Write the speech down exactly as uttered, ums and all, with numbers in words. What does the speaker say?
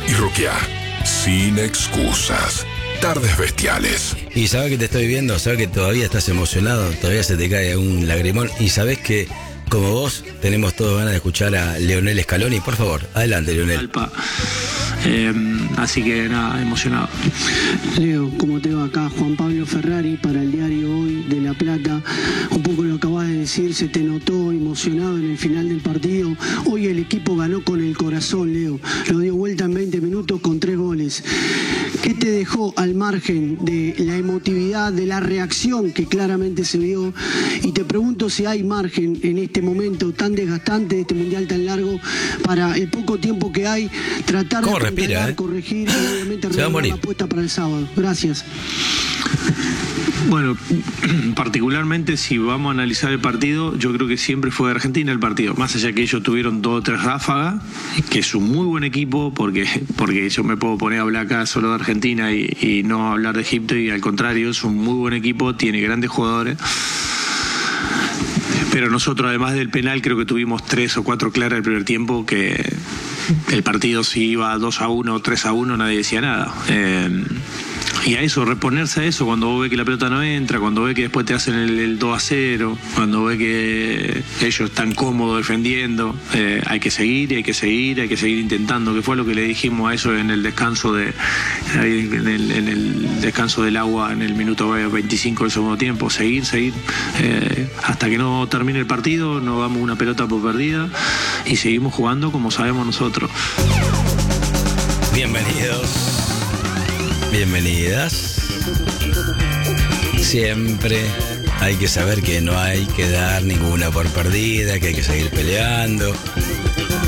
y rockeá, sin excusas. Tardes Bestiales. Y sabes que te estoy viendo, sabes que todavía estás emocionado, todavía se te cae un lagrimón. Y sabes que, como vos, tenemos todos ganas de escuchar a Leonel Scaloni. Por favor, adelante, Leonel. Alpa. Eh, así que nada, emocionado. Leo, ¿cómo te va? Acá Juan Pablo Ferrari para el diario Hoy de La Plata. Un poco lo acabas de decir, se te notó emocionado en el final del partido. Hoy el equipo ganó con el corazón, Leo. Lo dio vuelta en veinte minutos con tres goles. ¿Qué te dejó al margen de la emotividad, de la reacción que claramente se vio? Y te pregunto si hay margen en este momento tan desgastante, de este mundial tan largo, para el poco tiempo que hay, tratar de respira, eh? corregir y obviamente se va a morir. la apuesta para el sábado. Gracias. Bueno, particularmente si vamos a analizar el partido, yo creo que siempre fue de Argentina el partido, más allá que ellos tuvieron dos o tres ráfagas, que es un muy buen equipo, porque, porque yo me puedo poner a hablar acá solo de Argentina y, y no hablar de Egipto, y al contrario, es un muy buen equipo, tiene grandes jugadores. Pero nosotros, además del penal, creo que tuvimos tres o cuatro claras el primer tiempo, que el partido si iba dos a uno o tres a uno nadie decía nada. Eh, y a eso, reponerse a eso, cuando vos ves que la pelota no entra, cuando ves que después te hacen el, el dos a cero, cuando ves que ellos están cómodos defendiendo, eh, hay que seguir, hay que seguir, hay que seguir intentando, que fue lo que le dijimos a eso en el descanso de en el, en el descanso del agua en el minuto veinticinco del segundo tiempo, seguir, seguir, eh, hasta que no termine el partido, no damos una pelota por perdida y seguimos jugando como sabemos nosotros. Bienvenidos. Bienvenidas. Siempre hay que saber que no hay que dar ninguna por perdida, que hay que seguir peleando.